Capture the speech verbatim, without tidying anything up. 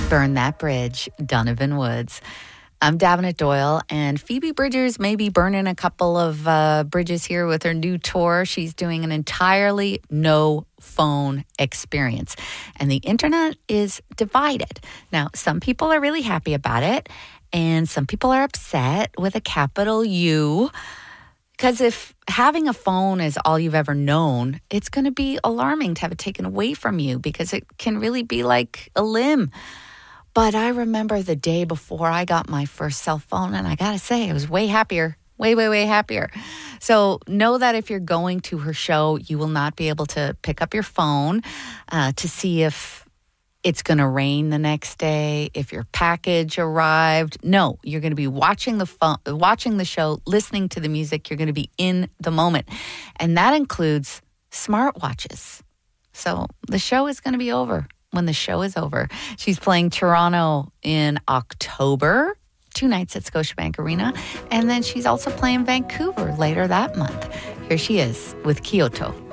Burn That Bridge, Donovan Woods. I'm Davenant Doyle, and Phoebe Bridgers may be burning a couple of uh, bridges here with her new tour. She's doing an entirely no-phone experience, and the internet is divided. Now, some people are really happy about it, and some people are upset with a capital U, because if having a phone is all you've ever known, it's going to be alarming to have it taken away from you, because it can really be like a limb. But I remember the day before I got my first cell phone, and I got to say, I was way happier, way, way, way happier. So know that if you're going to her show, you will not be able to pick up your phone uh, to see if it's going to rain the next day, if your package arrived. No, you're going to be watching the phone, watching the show, listening to the music. You're going to be in the moment. And that includes smartwatches. So the show is going to be over. When the show is over. She's playing Toronto in October, two nights at Scotiabank Arena, and then she's also playing Vancouver later that month. Here she is with Kyoto.